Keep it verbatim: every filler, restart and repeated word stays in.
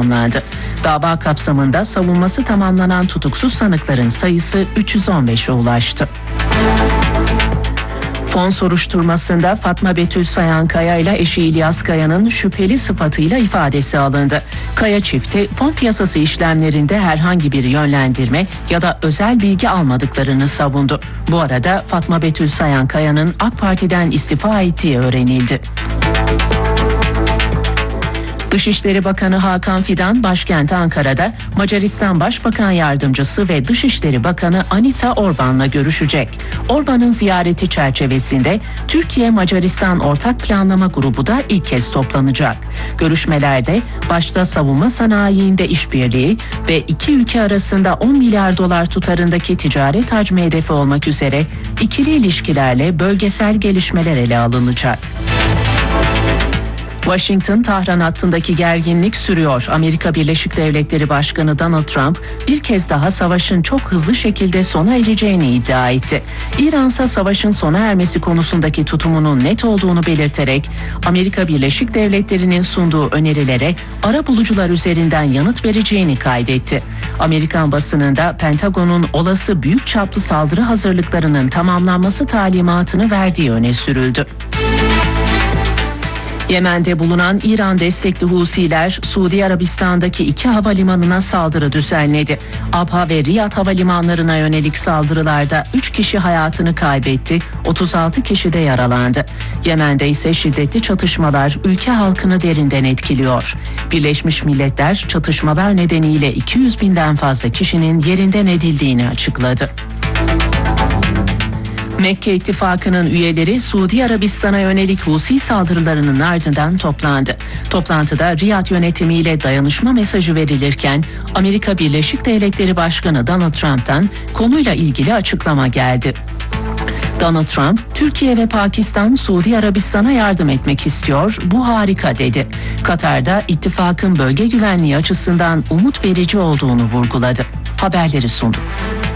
tamamlandı. Dava kapsamında savunması tamamlanan tutuksuz sanıkların sayısı üç yüz on beşe ulaştı. Fon soruşturmasında Fatma Betül Sayankaya ile eşi İlyas Kaya'nın şüpheli sıfatıyla ifadesi alındı. Kaya çifti fon piyasası işlemlerinde herhangi bir yönlendirme ya da özel bilgi almadıklarını savundu. Bu arada Fatma Betül Sayankaya'nın AK Parti'den istifa ettiği öğrenildi. Dışişleri Bakanı Hakan Fidan başkent Ankara'da Macaristan Başbakan Yardımcısı ve Dışişleri Bakanı Anita Orban'la görüşecek. Orban'ın ziyareti çerçevesinde Türkiye-Macaristan Ortak Planlama Grubu da ilk kez toplanacak. Görüşmelerde başta savunma sanayiinde işbirliği ve iki ülke arasında on milyar dolar tutarındaki ticaret hacmi hedefi olmak üzere ikili ilişkilerle bölgesel gelişmeler ele alınacak. Washington-Tahran hattındaki gerginlik sürüyor. Amerika Birleşik Devletleri Başkanı Donald Trump bir kez daha savaşın çok hızlı şekilde sona ereceğini iddia etti. İran ise savaşın sona ermesi konusundaki tutumunun net olduğunu belirterek Amerika Birleşik Devletleri'nin sunduğu önerilere arabulucular üzerinden yanıt vereceğini kaydetti. Amerikan basınında Pentagon'un olası büyük çaplı saldırı hazırlıklarının tamamlanması talimatını verdiği öne sürüldü. Yemen'de bulunan İran destekli Husiler, Suudi Arabistan'daki iki havalimanına saldırı düzenledi. Abha ve Riyad havalimanlarına yönelik saldırılarda üç kişi hayatını kaybetti, otuz altı kişi de yaralandı. Yemen'de ise şiddetli çatışmalar ülke halkını derinden etkiliyor. Birleşmiş Milletler çatışmalar nedeniyle iki yüz binden fazla kişinin yerinden edildiğini açıkladı. Mekke İttifakı'nın üyeleri Suudi Arabistan'a yönelik Husi saldırılarının ardından toplandı. Toplantıda Riyad yönetimiyle dayanışma mesajı verilirken Amerika Birleşik Devletleri Başkanı Donald Trump'tan konuyla ilgili açıklama geldi. Donald Trump, Türkiye ve Pakistan Suudi Arabistan'a yardım etmek istiyor, bu harika dedi. Katar'da ittifakın bölge güvenliği açısından umut verici olduğunu vurguladı. Haberleri sundu.